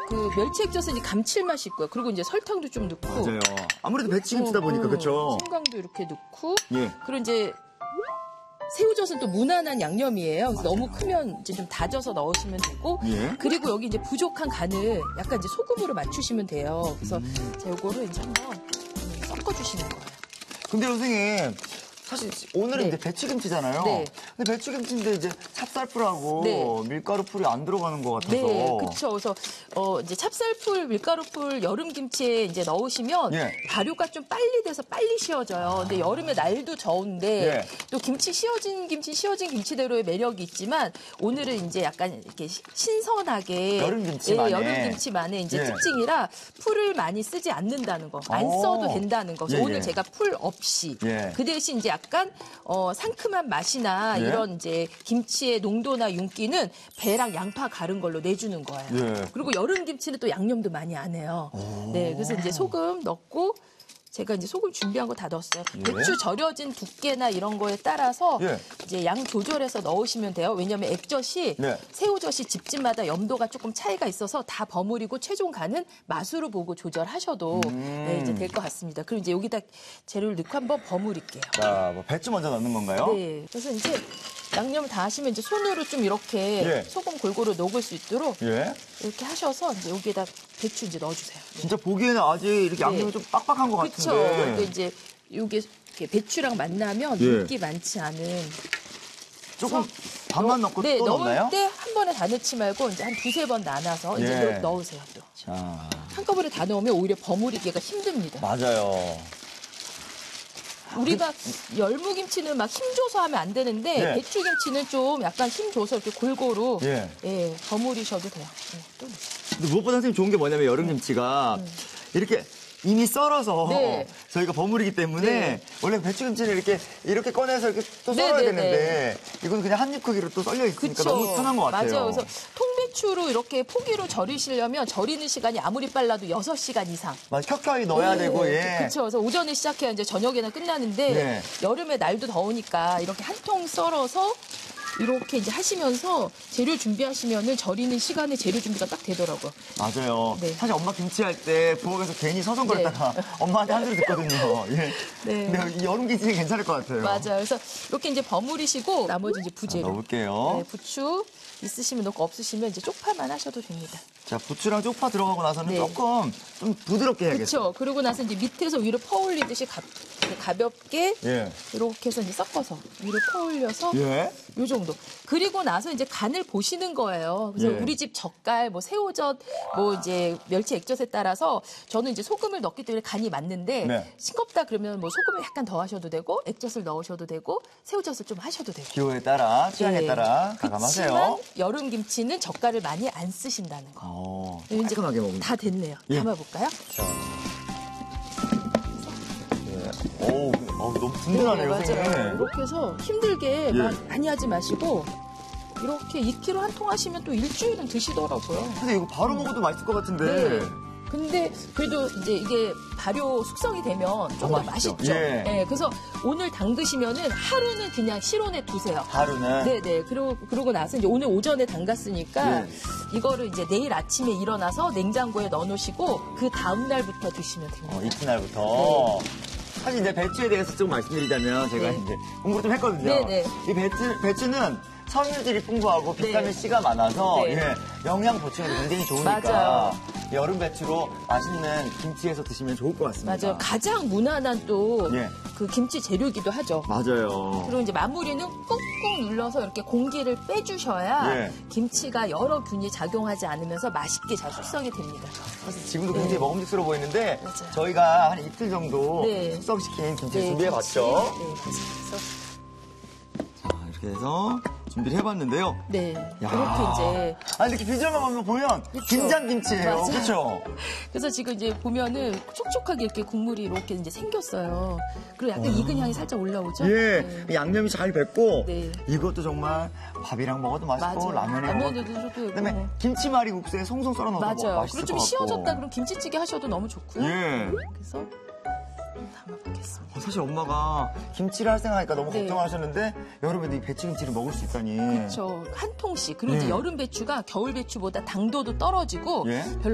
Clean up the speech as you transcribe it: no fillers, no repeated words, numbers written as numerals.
그 멸치 액젓은 감칠맛이 있고요. 그리고 이제 설탕도 좀 넣고. 맞아요. 아무래도 배추김치다 보니까 그렇죠. 생강도 이렇게 넣고. 예. 그리고 이제 새우젓은 또 무난한 양념이에요. 그래서 너무 크면 이제 좀 다져서 넣으시면 되고. 예. 그리고 여기 이제 부족한 간을 약간 이제 소금으로 맞추시면 돼요. 그래서 자, 요거를 이제 한번 섞어주시는 거예요. 근데 선생님, 사실 오늘은 네. 이제 배추김치잖아요. 네. 근데 배추김치인데 이제 찹쌀풀하고 네. 밀가루풀이 안 들어가는 것 같아서. 네, 그렇죠. 그래서 이제 찹쌀풀, 밀가루풀 여름 김치에 이제 넣으시면 예. 발효가 좀 빨리 돼서 빨리 씌워져요. 근데 여름에 날도 더운데 예. 또 김치 씌워진 김치대로의 매력이 있지만 오늘은 이제 약간 이렇게 신선하게 여름 김치만의. 여름 김치만의 이제 예. 특징이라 풀을 많이 쓰지 않는다는 거, 안 써도 된다는 거. 그래서 예, 오늘 예. 제가 풀 없이 예. 그 대신 이제 약간 상큼한 맛이나 예. 이런 이제 김치의 농도나 윤기는 배랑 양파 갈은 걸로 내주는 거예요. 예. 그리고 여름 김치는 또 양념도 많이 안 해요. 네, 그래서 이제 소금 넣고 제가 이제 소금 준비한 거 다 넣었어요. 예. 배추 절여진 두께나 이런 거에 따라서 예. 이제 양 조절해서 넣으시면 돼요. 왜냐하면 액젓이 네. 새우젓이 집집마다 염도가 조금 차이가 있어서 다 버무리고 최종 간은 맛으로 보고 조절하셔도 네, 이제 될 것 같습니다. 그리고 이제 여기다 재료를 넣고 한번 버무릴게요. 자, 뭐 배추 먼저 넣는 건가요? 네, 그래서 이제 양념을 다 하시면 이제 손으로 좀 이렇게 예. 소금 골고루 녹을 수 있도록 예. 이렇게 하셔서 이제 여기에다 배추 이제 넣어주세요. 진짜 보기에는 아직 이렇게 양념이 네. 좀 빡빡한 것 그렇죠. 같은데. 그리고 이제 이게 이렇게 배추랑 만나면 예. 윤기 많지 않은. 조금 반만 넣고 네, 또 넣나요? 넣을 때 한 번에 다 넣지 말고 이제 한 두세 번 나눠서 이제 예. 이렇게 넣으세요. 또 자, 한꺼번에 다 넣으면 오히려 버무리기가 힘듭니다. 맞아요. 우리가 열무김치는 막 힘줘서 하면 안 되는데 예. 배추김치는 좀 약간 힘줘서 이렇게 골고루 예. 버무리셔도 돼요. 또 근데 무엇보다 선생님 좋은 게 뭐냐면 여름김치가 이렇게 이미 썰어서 네. 저희가 버무리기 때문에 네. 원래 배추김치를 이렇게 꺼내서 이렇게 또 네, 썰어야 네, 되는데 이건 그냥 한 입 크기로 또 썰려 있으니까 너무 편한 것 같아요. 맞아요. 그래서 통배추로 이렇게 포기로 절이시려면 절이는 시간이 아무리 빨라도 6시간 이상. 맞아, 켜켜이 넣어야 되고 예. 그렇죠. 그래서 오전에 시작해야 이제 저녁에는 끝나는데 네. 여름에 날도 더우니까 이렇게 한 통 썰어서 이렇게 이제 하시면서 재료 준비하시면은 절이는 시간에 재료 준비가 딱 되더라고요. 맞아요. 네. 사실 엄마 김치할 때 부엌에서 괜히 서성거렸다가 엄마한테 한 소리 듣거든요. 예. 네. 근데 이 여름김치는 괜찮을 것 같아요. 맞아요. 그래서 이렇게 이제 버무리시고 나머지 이제 부재료. 넣을게요. 네, 부추 있으시면 넣고 없으시면 이제 쪽파만 하셔도 됩니다. 자, 부추랑 쪽파 들어가고 나서는 네. 조금 좀 부드럽게 해야겠어요. 그렇죠. 그러고 나서 이제 밑에서 위로 퍼올리듯이 가볍게 예. 이렇게 해서 이제 섞어서 위로 퍼올려서 예. 요 정도. 그리고 나서 이제 간을 보시는 거예요. 그래서 예. 우리 집 젓갈, 뭐 새우젓, 뭐 이제 멸치 액젓에 따라서 저는 이제 소금을 넣기 때문에 간이 맞는데 네. 싱겁다 그러면 뭐 소금을 약간 더 하셔도 되고 액젓을 넣으셔도 되고 새우젓을 좀 하셔도 되고. 기호에 따라, 취향에 네. 따라 그치만 가감하세요. 여름 김치는 젓갈을 많이 안 쓰신다는 거. 이제 깔끔하게 먹으면. 다 됐네요. 예. 담아볼까요? 예. 오, 너무 든든하네요, 맞아요. 선생님. 이렇게 해서 힘들게 예. 많이 하지 마시고 이렇게 2kg 한 통 하시면 또 일주일은 드시더라고요. 근데 이거 바로 먹어도 맛있을 것 같은데. 네. 근데 그래도 이제 이게 발효 숙성이 되면 좀 더 맛있죠. 맛있죠. 예. 네, 그래서 오늘 담그시면은 하루는 그냥 실온에 두세요. 하루는. 네네. 그러고 나서 이제 오늘 오전에 담갔으니까 네. 이거를 이제 내일 아침에 일어나서 냉장고에 넣어놓으시고 그 다음 날부터 드시면 됩니다. 이튿날부터. 사실 이제 배추에 대해서 좀 말씀드리자면 제가 네. 이제 공부를 좀 했거든요. 네네. 이 배추는 섬유질이 풍부하고 비타민 네. C가 많아서 네. 예, 영양 보충에 굉장히 좋으니까 맞아요. 여름 배추로 맛있는 김치에서 드시면 좋을 것 같습니다. 맞아요. 가장 무난한 또 예. 그 김치 재료이기도 하죠. 맞아요. 그리고 이제 마무리는 꾹꾹 눌러서 이렇게 공기를 빼주셔야 예. 김치가 여러 균이 작용하지 않으면서 맛있게 잘 숙성이 됩니다. 사실 지금도 굉장히 먹음직스러워 보이는데 맞아요. 저희가 한 이틀 정도 네. 숙성시킨 김치 네, 준비해봤죠. 김치. 네, 그래서 자, 이렇게 해서 준비를 해봤는데요. 네, 야. 이렇게 이제 이렇게 비주얼만 보면 그쵸. 김장김치예요. 맞아요. 그렇죠? 그래서 지금 이제 보면은 촉촉하게 이렇게 국물이 이렇게 이제 생겼어요. 그리고 약간 익은 향이 살짝 올라오죠? 예, 네. 양념이 잘 뱄고 네. 이것도 정말 밥이랑 먹어도 맛있고 맞아요. 라면에 먹어도 라면에도 되고. 그다음에 김치말이 국수에 송송 썰어 넣어도 맞아요. 맛있을 그리고 좀 것 같고. 씌워졌다 그럼 김치찌개 하셔도 너무 좋고요. 예. 그래서 담아보겠습니다. 사실 엄마가 김치를 할 생각하니까 너무 네. 걱정하셨는데 여름에도 이 배추김치를 먹을 수 있다니. 그렇죠. 한 통씩. 그리고 이제 여름 배추가 겨울 배추보다 당도도 떨어지고 예. 별로